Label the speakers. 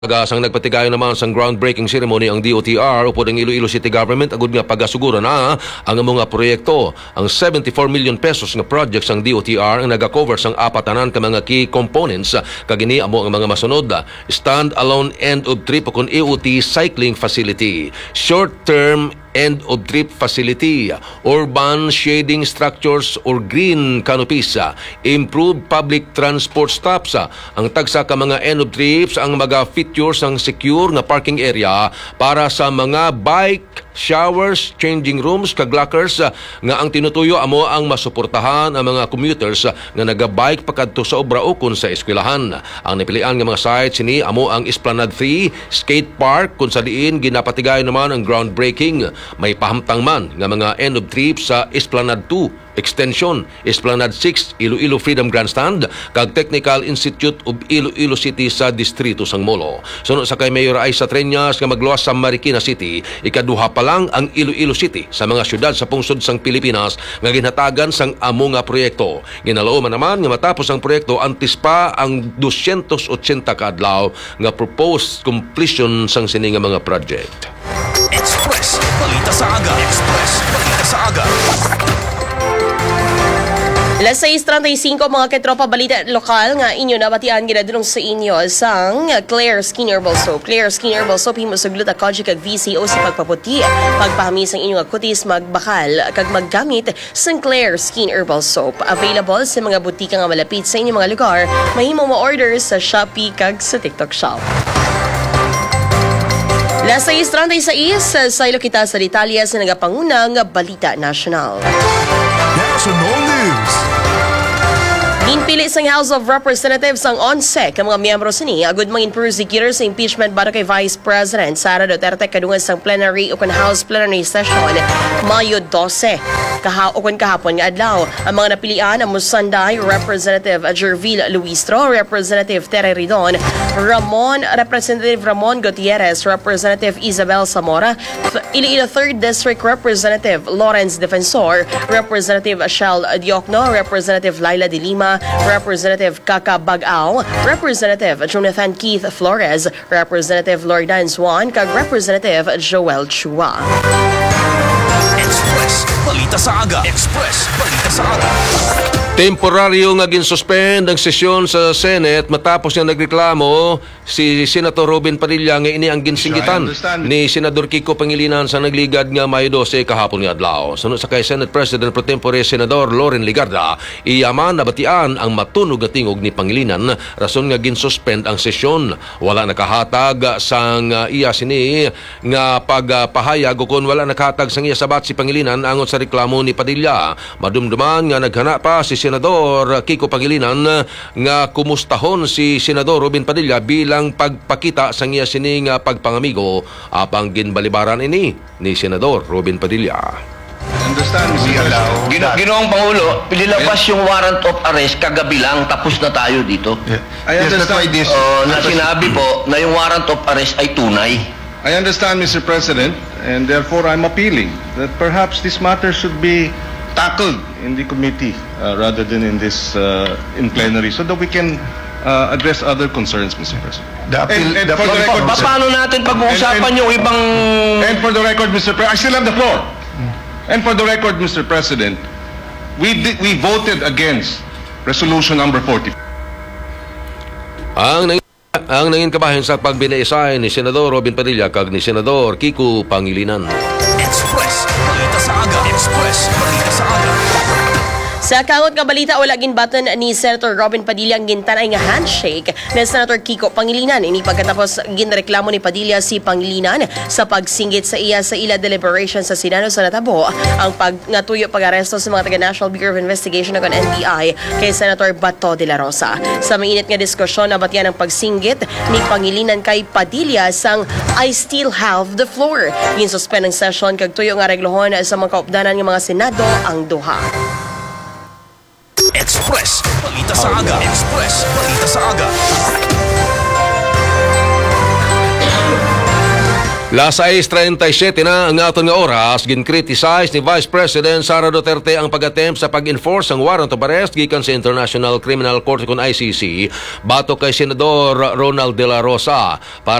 Speaker 1: Sang nagpatigayon naman sa groundbreaking ceremony ang DOTR upod ang Iloilo City Government agud nga pagasuguro na ang mga proyekto. Ang 74 million pesos nga projects ang DOTR ang nagakover sang apatanan ka mga key components kagini amo ang mga masunod: stand-alone end-of-trip o EOT cycling facility, short-term end-of-trip facility, urban shading structures or green canopies, improved public transport stops, ang tagsa ka mga end-of-trips ang mga features ng secure na parking area para sa mga bike, showers, changing rooms, kag lockers nga ang tinutuyo amo ang masuportahan ang mga commuters nga naga-bike pakadto sa obra o kun sa eskwelahan. Ang napilian nga mga sites ni amo ang Esplanade 3 Skate Park kung sa diin ginapatigayon naman ang groundbreaking. May pahamtang man nga mga end of trip sa Esplanade 2 Extension, Esplanade 6 Iloilo Freedom Grandstand kag Technical Institute of Iloilo City sa distrito sang Molo. Sunod sa kay Mayor Aisa Treñas nga magluwas sa Marikina City, ikaduha pa lang ang Iloilo City sa mga syudad sa pungsod sang Pilipinas nga ginhatagan sang amo nga proyekto. Ginalooman naman nga matapos ang proyekto antes pa ang 280 ka adlaw nga proposed completion sang sini nga mga project.
Speaker 2: Express Balita sa Aga. Express Balita sa Aga.
Speaker 3: Alas 6:35 mga katropa balita lokal nga inyo nabatian ginadulong sa inyo sang Claire Skin Herbal Soap. Claire Skin Herbal Soap himusuglut a kojik kag VCO sa pagpaputi, pagpahami sang inyong kutis magbakal kag maggamit sang Claire Skin Herbal Soap. Available sa mga butika nga malapit sa inyong mga lugar. Mahimo mo order sa Shopee kag sa TikTok Shop. Alas 6:36 sa ilo kita sa detalye sa nagapangunang Balita Nasional.
Speaker 2: National News.
Speaker 3: Ginpili sang House of Representatives ang 11 ka mga miyembro sini agud mangin prosecutor sa impeachment batok kay Vice President Sara Duterte kadungan sang plenary o kan House plenary session Mayo 12 kahapon nga adlaw. Ang mga napilian ang Musanday Representative Jervil Luistro, Representative Tere Ridon, Representative Ramon Gutierrez, Representative Isabel Zamora, Iloilo 3rd District Representative Lawrence Defensor, Representative Shell Diokno, Representative Laila de Lima, Representative Kaka Bagao, Representative Jonathan Keith Flores, Representative Lordan Juan, kag Representative Joel Chua.
Speaker 2: Express Balita sa Aga. Express Balita sa Aga.
Speaker 1: Temporaryo nga ginsuspend ang sesyon sa Senate matapos niya nagreklamo si Senator Robin Padilla nga ini ang ginsinggitan ni Senador Kiko Pangilinan sa nagligad nga Mayo 12 kahapon nga adlaw. Sunod sa kay Senate President Pro Tempore Senador Loren Ligarda, iyaman nabatian ang matunog na tingog ni Pangilinan rason nga ginsuspend ang sesyon. Wala nakahatag sang iya sini nga pagpahayag kung wala nakahatag sang iya sabat si Pangilinan angon sa reklamo ni Padilla. Madumduman nga naghana pa si Senador Kiko Pangilinan nga kumustahon si Senador Robin Padilla bilang pagpakita sa iya sining pagpangamigo apang ginbalibaran ini ni Senador Robin Padilla.
Speaker 4: Understand,
Speaker 5: Ginoong Pangulo, nilabas yung warrant of arrest kagabi lang, tapos na tayo dito.
Speaker 4: I understand this.
Speaker 5: Na sinabi po na yung warrant of arrest ay tunay.
Speaker 4: I understand, Mr. President, and therefore I'm appealing that perhaps this matter should be tackled in the committee rather than in this in plenary so that we can address other concerns, Mr. President.
Speaker 5: Paano natin pag-uusapan yung ibang...
Speaker 4: And for the record, Mr. President, I still have the floor. And for the record, Mr. President, we voted against resolution number 40.
Speaker 1: Ang nangin kabahin sa pagbinaisay ni Senador Robin Padilla kag ni Senador Kiko Pangilinan.
Speaker 2: Express Balita sa Aga. Express Balita sa Aga.
Speaker 3: Sa kaot nga balita, wala ginbatan ni Senator Robin Padilla ang gintanay nga handshake ni Senator Kiko Pangilinan. Ini pagkatapos ginreklamo ni Padilla si Pangilinan sa pagsinggit sa iya sa ila deliberation sa Senado sa natabo ang pagngatuyo pag-aresto sa mga taga-National Bureau of Investigation ng NBI kay Senator Bato de la Rosa. Sa mainit nga diskusyon, nabatian ang pagsinggit ni Pangilinan kay Padilla sang I still have the floor. Ginsuspend ang session kag tuyo nga reglohon sa mga kaupdanan ng mga Senado ang duha.
Speaker 2: Express Balita sa Aga. Express Balita sa Aga.
Speaker 1: Las 6:37 na ang aton nga oras, gin-criticize ni Vice President Sara Duterte ang pag-attempt sa pag-enforce ang warrant of arrest gikan sa International Criminal Court kun ICC batok kay Senador Ronald De La Rosa.